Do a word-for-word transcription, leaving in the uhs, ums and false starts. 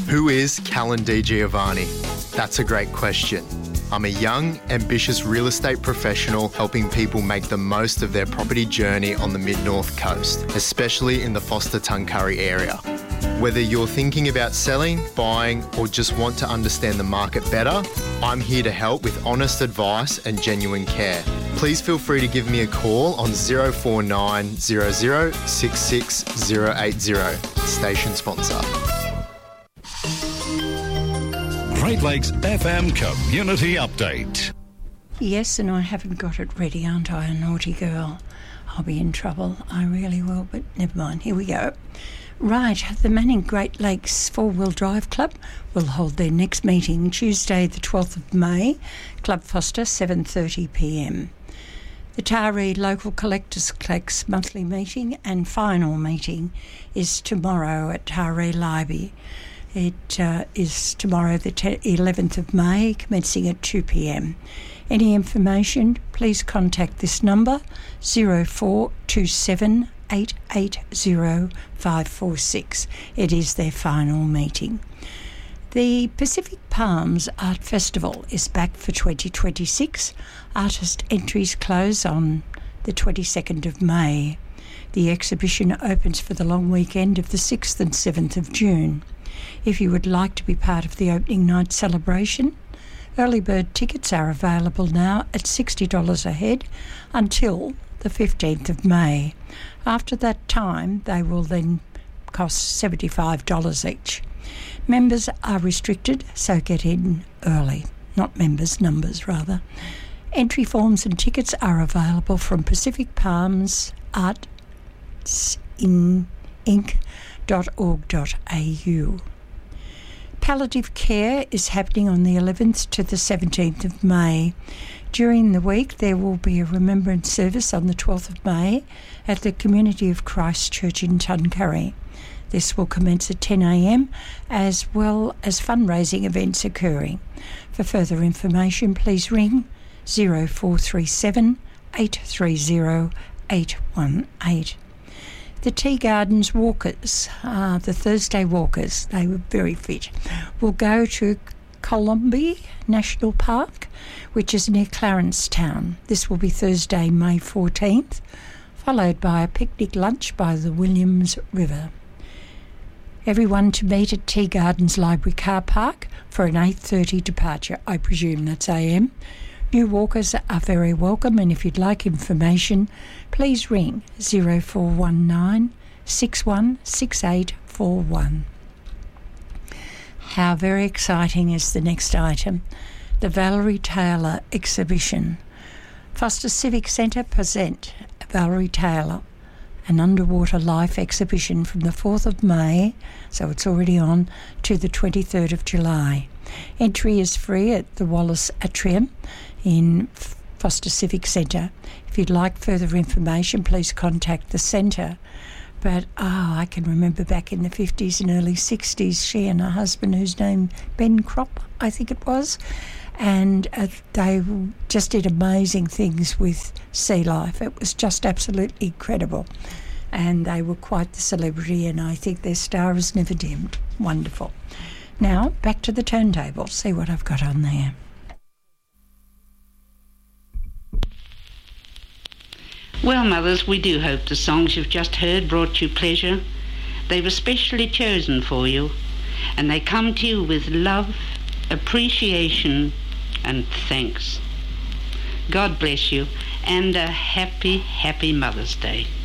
Who is Callan Di Giovanni? That's a great question. I'm a young, ambitious real estate professional helping people make the most of their property journey on the Mid-North Coast, especially in the Forster-Tuncurry area. Whether you're thinking about selling, buying, or just want to understand the market better, I'm here to help with honest advice and genuine care. Please feel free to give me a call on zero four nine zero zero six six zero eight zero. Station sponsor. Great Lakes F M Community Update. Yes, and I haven't got it ready, aren't I? A naughty girl. I'll be in trouble. I really will, but never mind. Here we go. Right, the Manning Great Lakes Four-Wheel Drive Club will hold their next meeting Tuesday the twelfth of May, Club Foster, seven thirty p m. The Taree Local Collectors Collects monthly meeting and final meeting is tomorrow at Taree Library. It uh, is tomorrow the eleventh of May, commencing at two p m. Any information, please contact this number, zero four two seven eight eight zero five four six. It is their final meeting. The Pacific Palms Art Festival is back for twenty twenty-six. Artist entries close on the twenty-second of May. The exhibition opens for the long weekend of the sixth and seventh of June. If you would like to be part of the opening night celebration, early bird tickets are available now at sixty dollars a head until the fifteenth of May. After that time, they will then cost seventy-five dollars each. Members are restricted, so get in early. Not members, numbers rather. Entry forms and tickets are available from Pacific Palms Arts Inc dot org dot a u. Palliative care is happening on the eleventh to the seventeenth of May. During the week, there will be a remembrance service on the twelfth of May at the Community of Christ Church in Tuncurry. This will commence at ten a m as well as fundraising events occurring. For further information, please ring zero four three seven eight three zero eight one eight. The Tea Gardens walkers, uh, the Thursday walkers, they were very fit, will go to Colombi National Park, which is near Clarencetown. This will be Thursday, May fourteenth, followed by a picnic lunch by the Williams River. Everyone to meet at Tea Gardens Library Car Park for an eight thirty departure. I presume that's a m. New walkers are very welcome, and if you'd like information, please ring zero four one nine six one six eight four one. How very exciting is the next item, the Valerie Taylor exhibition. Foster Civic Centre present Valerie Taylor, an underwater life exhibition from the fourth of May, so it's already on, to the twenty-third of July. Entry is free at the Wallace Atrium in Foster Civic Centre. If you'd like further information, please contact the centre. But, oh, I can remember back in the fifties and early sixties, she and her husband, whose name, Ben Crop, I think it was, and uh, they just did amazing things with sea life. It was just absolutely incredible. And they were quite the celebrity, and I think their star is never dimmed. Wonderful. Now, back to the turntable. See what I've got on there. Well, mothers, we do hope the songs you've just heard brought you pleasure. They were specially chosen for you, and they come to you with love, appreciation, and thanks. God bless you, and a happy, happy Mother's Day.